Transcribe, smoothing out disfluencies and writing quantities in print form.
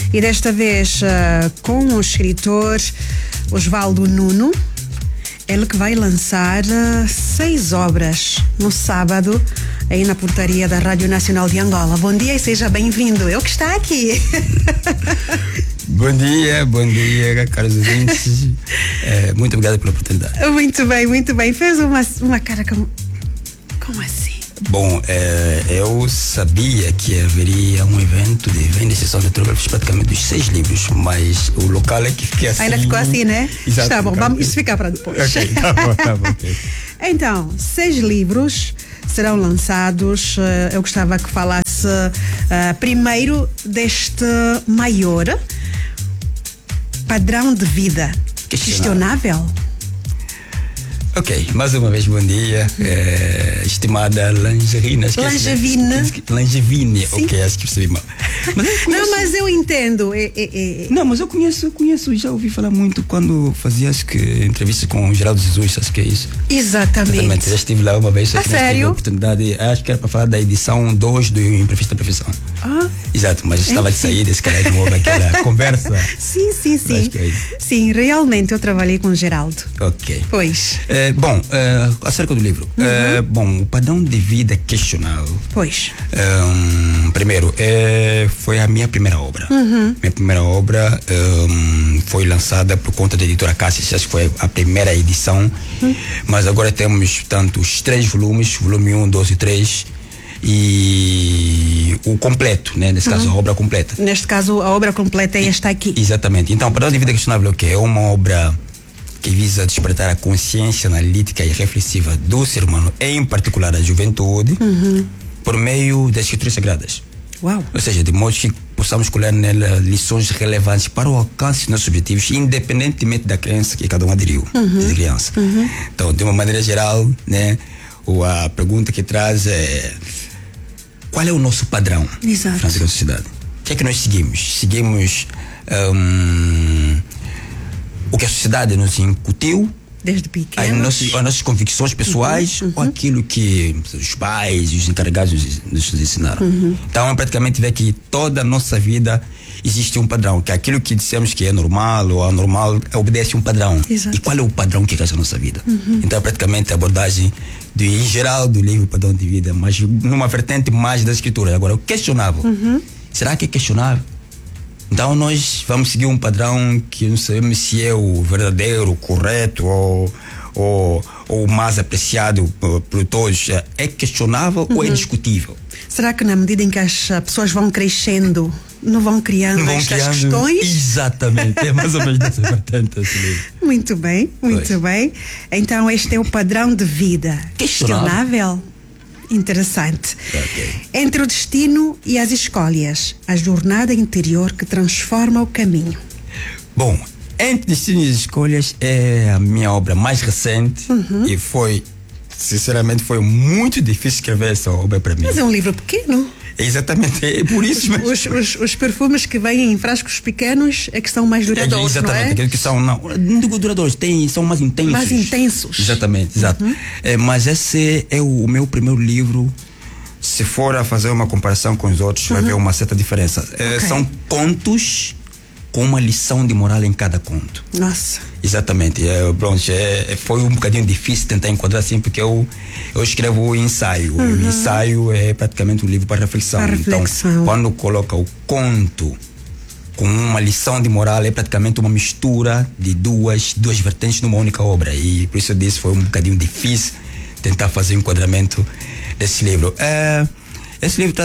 e desta vez com o escritor Osvaldo Nuno. Ele que vai lançar 6 obras no sábado, aí na portaria da Rádio Nacional de Angola. Bom dia e seja bem-vindo. Eu que está aqui. Bom dia, caros ouvintes. Muito obrigado pela oportunidade. Muito bem. Fez uma cara como assim? Bom, eu sabia que haveria um evento de venda e sessão de autógrafos praticamente dos 6 livros, mas o local é que fica assim. Ainda ficou assim, né? Exato. Está bom, vamos isso ficar para depois. Ok, tá bom. Okay. Então, 6 livros serão lançados. Eu gostava que falasse primeiro deste maior padrão de vida questionável. Ok, mais uma vez bom dia, estimada Langevine. Langevine, ok, acho que percebi mal. Mas eu entendo. Não, mas eu conheço, já ouvi falar muito quando fazia, acho que, entrevistas com o Geraldo Jesus, acho que é isso. Exatamente. Já estive lá uma vez, só que não tive a oportunidade, acho que era para falar da edição 2 do Imprevisto da Profissão. Exato, mas estava de sair desse cara de novo, aquela conversa. Sim. Acho que é isso. Sim, realmente eu trabalhei com o Geraldo. Ok. Pois. Bom, acerca do livro. Bom, o padrão de vida questionável. Pois. Primeiro, foi a minha primeira obra. Minha primeira obra foi lançada por conta da editora Cassis, acho que foi a primeira edição. Mas agora temos, portanto, os 3 volumes, volume 1, 2 e 3. E o completo, né? Nesse caso, a obra completa. Neste caso, a obra completa é esta aqui. Exatamente. Então, o padrão de vida questionável é o quê? É uma obra que visa despertar a consciência analítica e reflexiva do ser humano, em particular a juventude, por meio das escrituras sagradas. Uau. Ou seja, de modo que possamos colher nela lições relevantes para o alcance dos nossos objetivos, independentemente da crença que cada um aderiu desde criança. Então, de uma maneira geral, né, a pergunta que traz é: qual é o nosso padrão frente à sociedade? O que é que nós seguimos? Seguimos o que a sociedade nos incutiu desde pequenos, as nossas convicções pessoais, ou aquilo que os pais e os encarregados nos ensinaram. Então, praticamente vê que toda a nossa vida existe um padrão, que aquilo que dissemos que é normal ou anormal obedece um padrão. Exato. E qual é o padrão que rege a nossa vida? Então, praticamente a abordagem em geral do livro Padrão de Vida, mas numa vertente mais da escritura. Agora, o questionável, será que é questionável? Então nós vamos seguir um padrão que não sabemos se é o verdadeiro, o correto ou o mais apreciado por todos. É questionável ou é discutível? Será que na medida em que as pessoas vão crescendo, não vão criando estas questões? Exatamente, é mais ou menos dessa vertente. Muito bem. Então este é o padrão de vida questionável. Interessante. Okay. Entre o destino e as escolhas, a jornada interior que transforma o caminho. Bom, Entre Destino e as Escolhas é a minha obra mais recente e foi, sinceramente, foi muito difícil escrever essa obra para mim. Mas é um livro pequeno. Exatamente, é por isso mesmo. Os perfumes que vêm em frascos pequenos é que são mais duradouros, exatamente, não é? Aqueles que são, não digo duradouros, são mais intensos. Mais intensos. Exatamente, exato. Mas esse é o meu primeiro livro. Se for a fazer uma comparação com os outros, vai ver uma certa diferença. São contos com uma lição de moral em cada conto. Nossa. Exatamente. Foi um bocadinho difícil tentar enquadrar assim, porque eu escrevo o ensaio. O ensaio é praticamente um livro para reflexão. Então, quando coloca o conto com uma lição de moral, é praticamente uma mistura de duas vertentes numa única obra. E por isso eu disse, foi um bocadinho difícil tentar fazer o enquadramento desse livro. Esse livro